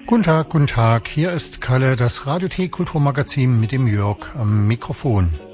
Guten Tag. Hier ist Kalle, das Radio T Kulturmagazin mit dem Jörg am Mikrofon.